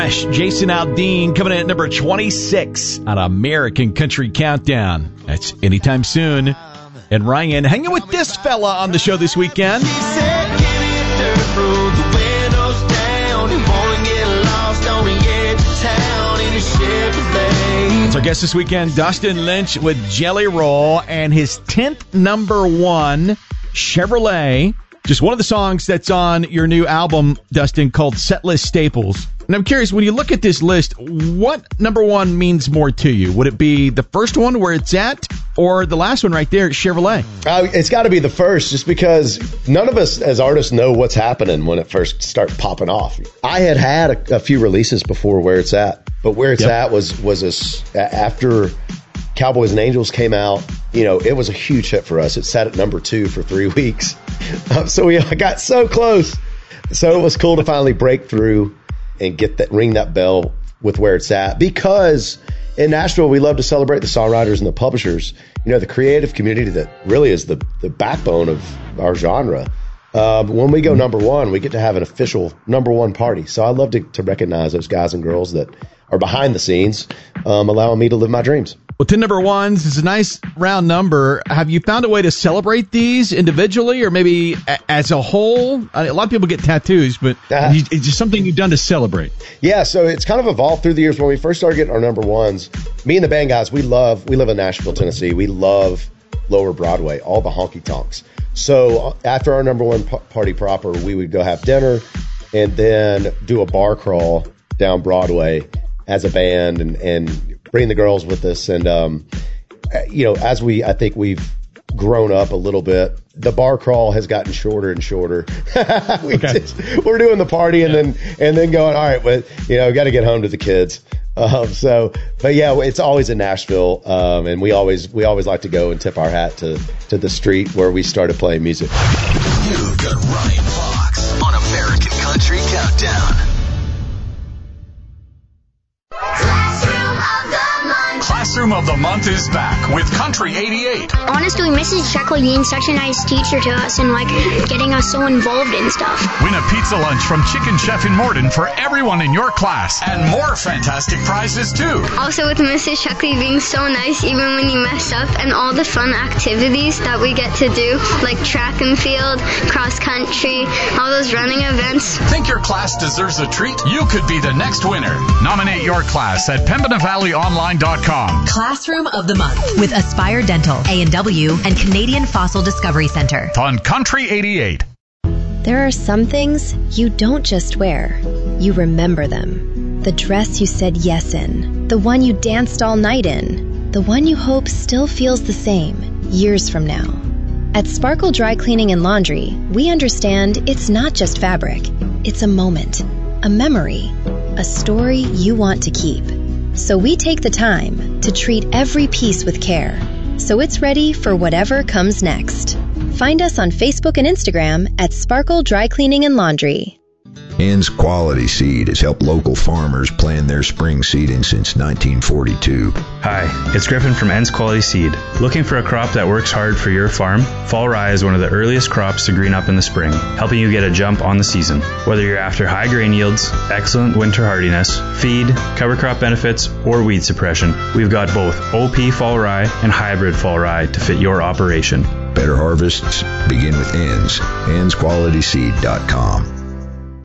Jason Aldean coming in at number 26 on American Country Countdown. That's anytime soon. And Ryan hanging with this fella on the show this weekend. It's our guest this weekend, Dustin Lynch with Jelly Roll and his 10th number one Chevrolet. Just one of the songs that's on your new album, Dustin, called Setlist Staples. And I'm curious, when you look at this list, what number one means more to you? Would it be the first one where it's at, or the last one right there, Chevrolet? It's got to be the first, just because none of us as artists know what's happening when it first starts popping off. I had a few releases before Where It's At, but Where It's At was after Cowboys and Angels came out. You know, it was a huge hit for us. It sat at number 2 for 3 weeks. So we got so close. So it was cool to finally break through and ring that bell with Where It's At. Because in Nashville, we love to celebrate the songwriters and the publishers. You know, the creative community that really is the backbone of our genre. When we go number one, we get to have an official number one party. So I love to recognize those guys and girls that are behind the scenes, allowing me to live my dreams. Well, 10 number ones is a nice round number. Have you found a way to celebrate these individually or maybe as a whole? A lot of people get tattoos, but it's just something you've done to celebrate. Yeah, so it's kind of evolved through the years. When we first started getting our number ones, me and the band guys, we live in Nashville, Tennessee. We love Lower Broadway, all the honky tonks. So after our number one party proper, we would go have dinner and then do a bar crawl down Broadway as a band and bring the girls with us. And, you know, I think we've grown up a little bit. The bar crawl has gotten shorter and shorter. We're doing the party and then going, all right, but, you know, got to get home to the kids. But yeah, it's always in Nashville. And we always like to go and tip our hat to the street where we started playing music. You've got Ryan Fox on American Country Countdown. Classroom of the Month is back with Country 88. Honestly, Mrs. Jacqueline's such a nice teacher to us and getting us so involved in stuff. Win a pizza lunch from Chicken Chef in Morden for everyone in your class and more fantastic prizes too. Also with Mrs. Sheckley being so nice even when you mess up, and all the fun activities that we get to do, like track and field, cross country, all those running events. Think your class deserves a treat? You could be the next winner. Nominate your class at PembinaValleyOnline.com. Classroom of the Month with Aspire Dental, A&W, and Canadian Fossil Discovery Center. On Country 88. There are some things you don't just wear. You remember them. The dress you said yes in. The one you danced all night in. The one you hope still feels the same years from now. At Sparkle Dry Cleaning and Laundry, we understand it's not just fabric. It's a moment, a memory, a story you want to keep. So we take the time to treat every piece with care, so it's ready for whatever comes next. Find us on Facebook and Instagram at Sparkle Dry Cleaning and Laundry. Ann's Quality Seed has helped local farmers plan their spring seeding since 1942. Hi, it's Griffin from Ann's Quality Seed. Looking for a crop that works hard for your farm? Fall rye is one of the earliest crops to green up in the spring, helping you get a jump on the season. Whether you're after high grain yields, excellent winter hardiness, feed, cover crop benefits, or weed suppression, we've got both OP fall rye and hybrid fall rye to fit your operation. Better harvests begin with Ann's. Ann'sQualitySeed.com.